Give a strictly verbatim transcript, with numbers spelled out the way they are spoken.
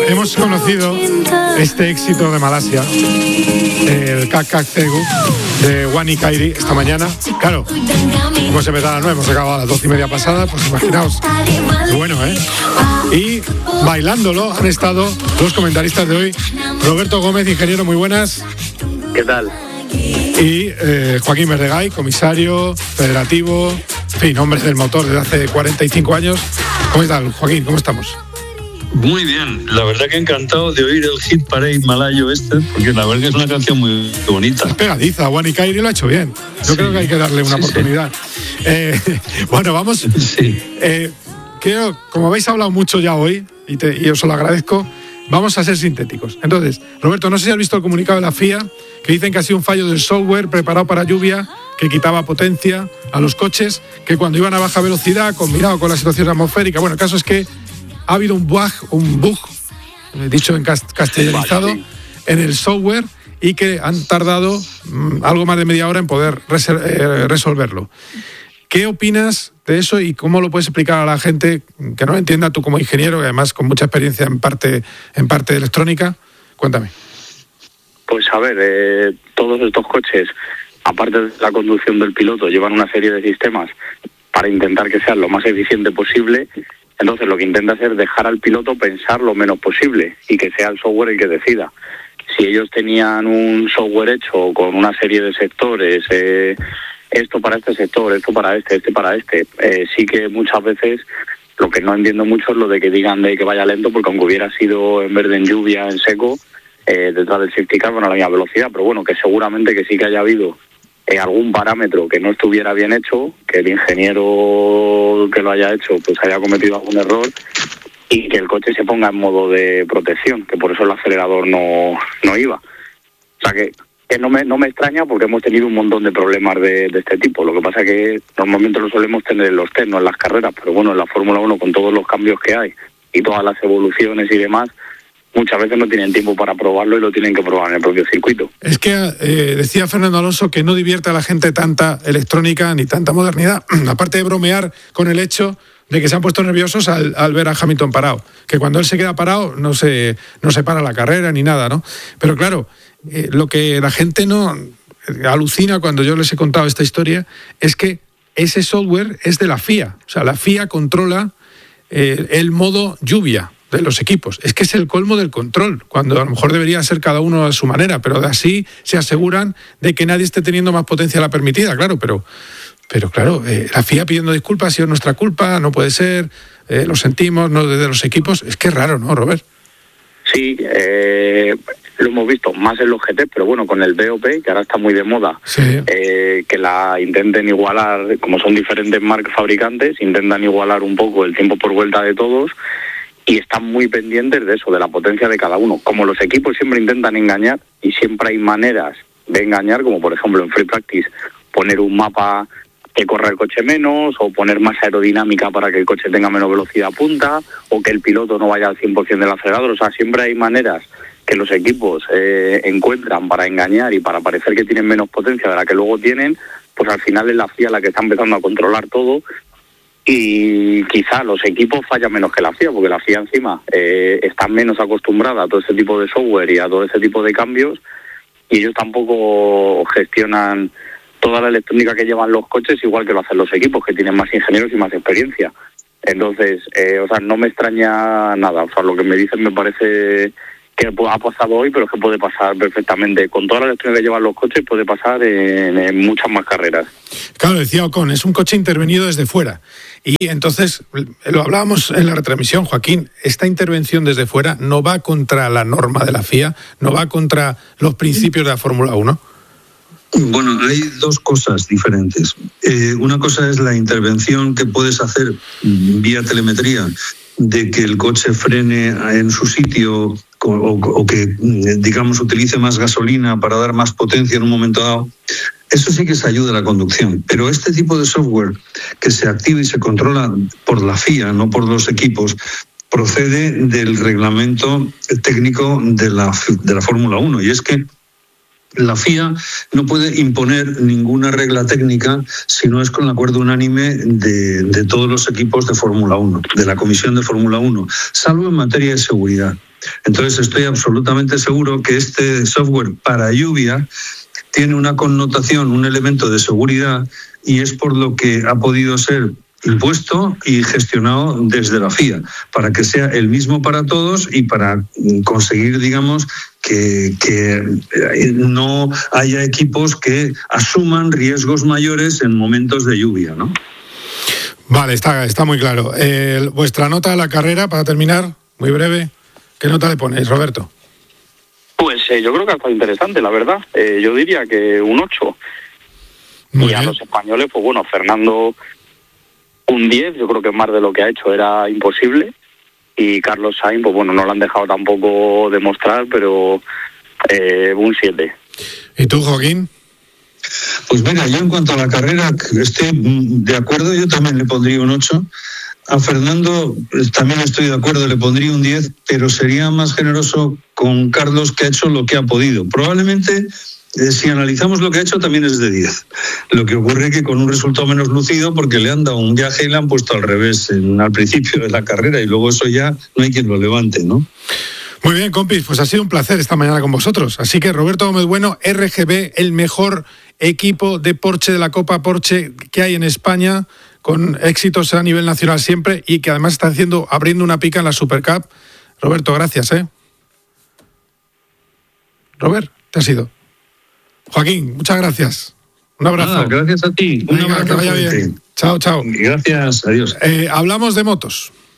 hemos conocido este éxito de Malasia, el Kak Tegu de Wani Kairi esta mañana. Claro, como se me da la nueva, hemos acabado a las doce y media pasada, pues imaginaos. Bueno, ¿eh? Y bailándolo han estado los comentaristas de hoy. Roberto Gómez, ingeniero, muy buenas. ¿Qué tal? Y eh, Joaquín Verdegay, comisario, federativo, en fin, hombres del motor desde hace cuarenta y cinco años. ¿Cómo estás, Joaquín? ¿Cómo estamos? Muy bien, la verdad que encantado de oír el hit parade malayo este, porque la verdad que es una canción muy bonita. Es pegadiza, Wani Kairi lo ha hecho bien. Yo sí, creo que hay que darle una sí, oportunidad. Sí. Eh, bueno, vamos. Sí. Eh, creo, como habéis hablado mucho ya hoy, y, te, y os lo agradezco, vamos a ser sintéticos. Entonces, Roberto, no sé si has visto el comunicado de la F I A, que dicen que ha sido un fallo del software preparado para lluvia, que quitaba potencia a los coches, que cuando iban a baja velocidad, combinado con la situación atmosférica. Bueno, el caso es que ha habido un bug, un bug, dicho en castellanizado, vale, sí, en el software, y que han tardado mmm, algo más de media hora en poder reser- eh, resolverlo. ¿Qué opinas de eso y cómo lo puedes explicar a la gente que no lo entienda, tú como ingeniero y además con mucha experiencia en parte, en parte de electrónica? Cuéntame. Pues a ver, eh, todos estos coches, aparte de la conducción del piloto, llevan una serie de sistemas para intentar que sean lo más eficiente posible. Entonces lo que intenta hacer es dejar al piloto pensar lo menos posible y que sea el software el que decida. Si ellos tenían un software hecho con una serie de sectores, eh, esto para este sector, esto para este, este para este, eh, sí que muchas veces lo que no entiendo mucho es lo de que digan de que vaya lento, porque aunque hubiera sido en verde en lluvia, en seco, eh, detrás del safety car van a la misma velocidad, pero bueno, que seguramente que sí que haya habido Eh, algún parámetro que no estuviera bien hecho, que el ingeniero que lo haya hecho pues haya cometido algún error y que el coche se ponga en modo de protección, que por eso el acelerador no, no iba. O sea que, que no me no me extraña, porque hemos tenido un montón de problemas de, de este tipo. Lo que pasa es que normalmente lo solemos tener en los test, no en las carreras, pero bueno, en la Fórmula uno, con todos los cambios que hay y todas las evoluciones y demás, muchas veces no tienen tiempo para probarlo y lo tienen que probar en el propio circuito. Es que eh, decía Fernando Alonso que no divierte a la gente tanta electrónica ni tanta modernidad, aparte de bromear con el hecho de que se han puesto nerviosos al, al ver a Hamilton parado, que cuando él se queda parado no se, no se para la carrera ni nada, ¿no? Pero claro, eh, lo que la gente no eh, alucina cuando yo les he contado esta historia es que ese software es de la F I A, o sea, la F I A controla eh, el modo lluvia de los equipos. Es que es el colmo del control, cuando a lo mejor debería ser cada uno a su manera, pero así se aseguran de que nadie esté teniendo más potencia de la permitida, claro, pero, pero claro, eh, la F I A pidiendo disculpas, ha sido nuestra culpa, no puede ser, eh, lo sentimos, no desde los equipos, es que es raro, ¿no, Robert? Sí, eh, lo hemos visto más en los G T, pero bueno, con el B O P, que ahora está muy de moda, sí, eh, que la intenten igualar, como son diferentes marcas fabricantes, intentan igualar un poco el tiempo por vuelta de todos, y están muy pendientes de eso, de la potencia de cada uno. Como los equipos siempre intentan engañar, y siempre hay maneras de engañar, como por ejemplo en Free Practice, poner un mapa que corra el coche menos, o poner más aerodinámica para que el coche tenga menos velocidad punta, o que el piloto no vaya al cien por ciento del acelerador. O sea, siempre hay maneras que los equipos eh, encuentran para engañar y para parecer que tienen menos potencia de la que luego tienen. Pues al final es la F I A la que está empezando a controlar todo, y quizá los equipos fallan menos que la F I A, porque la F I A encima eh, está menos acostumbrada a todo este tipo de software y a todo este tipo de cambios, y ellos tampoco gestionan toda la electrónica que llevan los coches igual que lo hacen los equipos, que tienen más ingenieros y más experiencia. Entonces, eh, o sea, no me extraña nada. O sea, lo que me dicen me parece que ha pasado hoy, pero es que puede pasar perfectamente. Con toda la electrónica que llevan los coches puede pasar en, en muchas más carreras. Claro, decía Ocon, es un coche intervenido desde fuera. Y entonces, lo hablábamos en la retransmisión, Joaquín, esta intervención desde fuera no va contra la norma de la F I A, no va contra los principios de la Fórmula uno. Bueno, hay dos cosas diferentes. Eh, una cosa es la intervención que puedes hacer vía telemetría, de que el coche frene en su sitio o, o que, digamos, utilice más gasolina para dar más potencia en un momento dado. Eso sí que se ayuda a la conducción, pero este tipo de software que se activa y se controla por la F I A, no por los equipos, procede del reglamento técnico de la, de la Fórmula uno, y es que la F I A no puede imponer ninguna regla técnica si no es con el acuerdo unánime de, de todos los equipos de Fórmula uno, de la Comisión de Fórmula uno, salvo en materia de seguridad. Entonces estoy absolutamente seguro que este software para lluvia tiene una connotación, un elemento de seguridad, y es por lo que ha podido ser impuesto y gestionado desde la F I A, para que sea el mismo para todos y para conseguir, digamos, que, que no haya equipos que asuman riesgos mayores en momentos de lluvia, ¿no? Vale, está, está muy claro. Eh, vuestra nota a la carrera, para terminar, muy breve, ¿qué nota le ponéis, Roberto? Pues eh, yo creo que ha estado interesante, la verdad. Eh, yo diría que un ocho. Muy y bien. A los españoles, pues bueno, Fernando un diez, yo creo que más de lo que ha hecho era imposible. Y Carlos Sainz, pues bueno, no lo han dejado tampoco demostrar, pero eh, un siete. ¿Y tú, Joaquín? Pues venga, yo en cuanto a la carrera estoy de acuerdo, yo también le pondría un ocho. A Fernando también estoy de acuerdo, le pondría un diez, pero sería más generoso con Carlos, que ha hecho lo que ha podido. Probablemente, eh, si analizamos lo que ha hecho, también es de diez. Lo que ocurre es que con un resultado menos lucido, porque le han dado un viaje y le han puesto al revés en, al principio de la carrera, y luego eso ya no hay quien lo levante, ¿no? Muy bien, compis, pues ha sido un placer esta mañana con vosotros. Así que Roberto Gómez Bueno, R G B, el mejor equipo de Porsche de la Copa Porsche que hay en España, con éxitos a nivel nacional siempre, y que además está haciendo, abriendo una pica en la Super Cup. Roberto, gracias, ¿eh? Robert, te has ido. Joaquín, muchas gracias. Un abrazo. Ah, gracias a ti. Un Venga, abrazo. Que vaya bien. Chao, chao. Gracias, adiós. Eh, hablamos de motos.